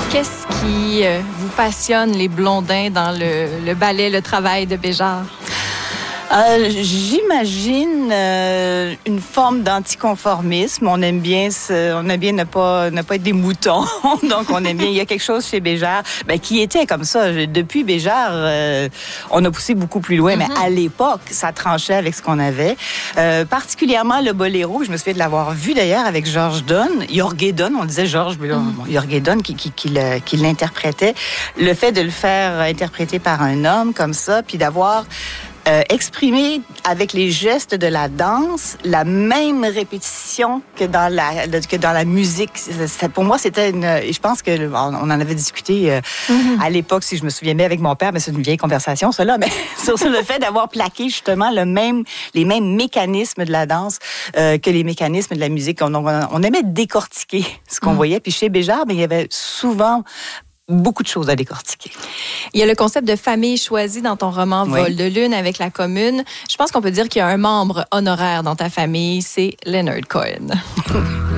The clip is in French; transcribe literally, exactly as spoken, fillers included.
Qu'est-ce qui euh, vous passionne, les Blondins, dans le, le ballet, le travail de Béjart? Euh, j'imagine euh, une forme d'anticonformisme. On aime bien, ce, on aime bien ne pas, ne pas être des moutons. Donc, on aime bien. Il y a quelque chose chez Béjart, ben, qui était comme ça. Depuis Béjart, euh, on a poussé beaucoup plus loin, mm-hmm. mais à l'époque, ça tranchait avec ce qu'on avait. Euh, particulièrement le boléro. Je me souviens de l'avoir vu d'ailleurs avec Georges Donne, Jorge Donne. On disait Georges, mais mm-hmm. Jorge Donne qui, qui, qui, le, qui l'interprétait. Le fait de le faire interpréter par un homme comme ça, puis d'avoir Euh, exprimer avec les gestes de la danse la même répétition que dans la que dans la musique. Ça, pour moi, c'était une. Je pense que on en avait discuté euh, mm-hmm. à l'époque, si je me souviens bien, avec mon père, mais c'est une vieille conversation, ça là. Mais sur, sur le fait d'avoir plaqué justement le même les mêmes mécanismes de la danse euh, que les mécanismes de la musique. On, on, on aimait décortiquer ce qu'on mm. voyait. Puis chez Béjart, ben, il y avait souvent beaucoup de choses à décortiquer. Il y a le concept de famille choisie dans ton roman Vol oui. de lune avec la commune. Je pense qu'on peut dire qu'il y a un membre honoraire dans ta famille, c'est Leonard Cohen.